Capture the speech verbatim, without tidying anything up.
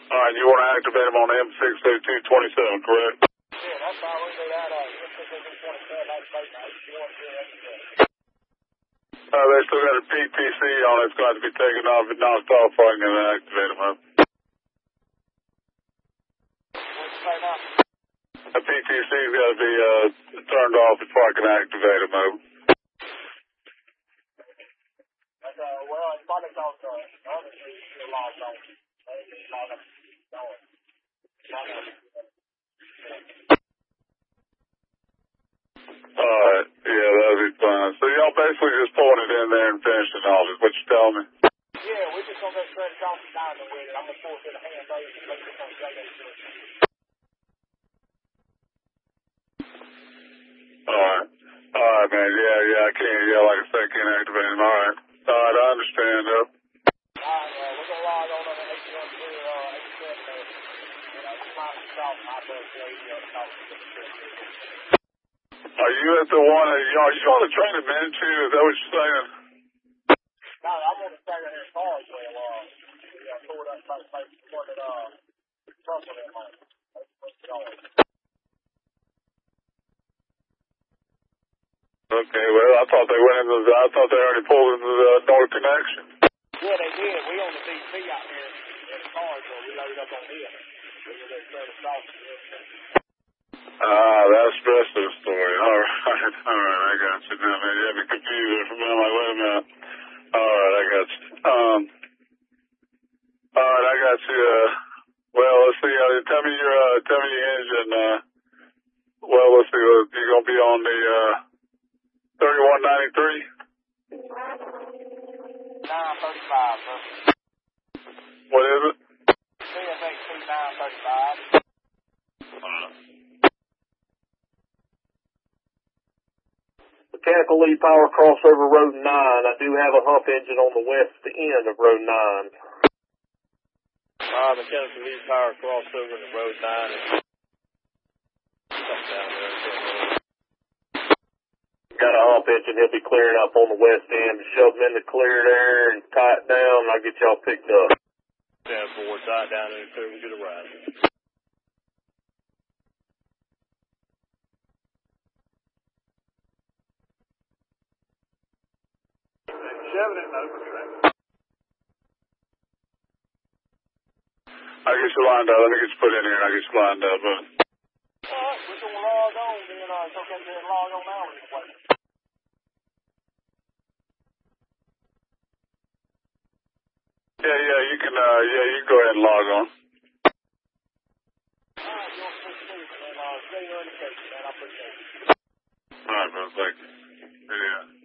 All right, you want to activate them on M six oh two twenty-seven, correct? Yeah, that's fine. We can do that. Uh, M six oh two twenty-seven, activate now. If you want to do that. Uh, they still got a P T C on it. It's got to be taken off and knocked off before I can activate them up. What'd you say now? The P T C's got to be uh, turned off before I can activate them up. That's, uh, well, it's probably called the other two still logged on. Maybe it's not going. Alright, yeah, that'll be fine. So y'all basically just pulling it in there and finishing off, is what you telling me? Yeah, we're just going to go straight across the diamond with it. I'm going to force it a hand over and make it come straight into it. Alright. Alright, man, yeah, yeah, I can't, yeah, like I said, I can't activate him. Alright. Alright, I understand, though. Alright, uh, we're going to log on on the eight one two, uh, eighty-seven, uh, you know, minus the salt, my bus, the eighty, uh, salt. Are you at the one, are you, are you on the train at Manitou? Is that what you're saying? No, I'm on the train here in Carswell, uh, yeah, I pulled up about like one that, uh, trouble in my, Okay, well, I thought they went into the, I thought they already pulled into the North Connection. yeah, they did. We on the D C out here in Carswell. We loaded up on here. We were there straight across the Ah, that's the rest of the story. All right, all right, I got you now, man. You had me confused there for a minute. I'm like, wait a minute. All right, I got you. Um, all right, I got you. Uh, well, let's see. Uh, tell me your, uh, tell me your engine. Uh, well, let's see. Uh, you're gonna be on the uh, thirty-one ninety-three. nine thirty-five, sir. What is it? C S X T nine thirty-five. Uh, Mechanical lead power crossover road nine. I do have a hump engine on the west end of road nine. Uh, mechanical lead power crossover in the road nine. And something down there. Got a hump engine. He'll be clearing up on the west end. Shove him in the clear there and tie it down, and I'll get y'all picked up. ten four, tie it down in the clear. We get a ride. Shove it in the open track. I get you lined up. Let me get you put in here and I get you lined up. Uh, Alright, we're going to log on, then uh, it's okay to log on now. yeah, yeah, you can, uh, yeah, you can go ahead and log on. Alright, you're on six two, and uh, stay your indication, man. I appreciate it. All right, bro. Thank you. Yeah.